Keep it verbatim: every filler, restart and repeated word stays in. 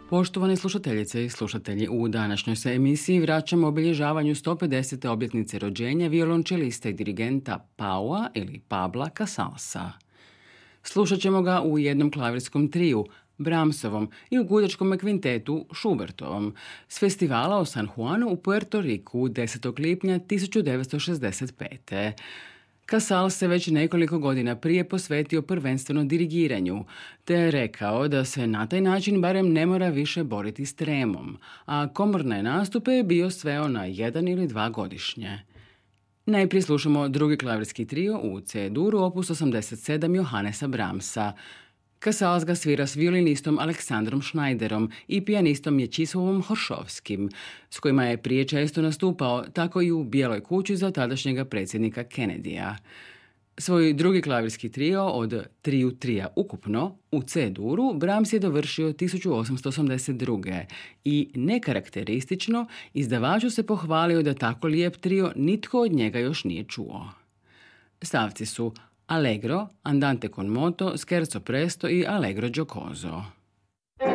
Poštovane slušateljice i slušatelji, u današnjoj se emisiji vraćamo obilježavanju sto pedesete obljetnice rođenja violončelista i dirigenta Paua ili Pabla Casalsa. Slušat ćemo ga u jednom klavirskom triju, Brahmsovom, i u guljačkom kvintetu Schubertovom s festivala o San Juanu u Puerto Riku desetog lipnja tisuću devetsto šezdeset pete. Casals se već nekoliko godina prije posvetio prvenstveno dirigiranju, te je rekao da se na taj način barem ne mora više boriti s tremom, a komorne nastupe je bio sveo na jedan ili dva godišnje. Najprije slušamo drugi klavirski trio u C-duru opus osamdeset sedam Johannesa Brahmsa. Casals ga svira s violinistom Aleksandrom Schneiderom i pijanistom Mječisovom Horšovskim, s kojima je prije često nastupao, tako i u Bijeloj kući za tadašnjega predsjednika Kennedyja. Svoj drugi klavirski trio od triju trija ukupno u C-duru Brahms je dovršio tisuću osamsto osamdeset druge. i nekarakteristično izdavaču se pohvalio da tako lijep trio nitko od njega još nije čuo. Stavci su Allegro, Andante con moto, Scherzo presto i Allegro giocoso.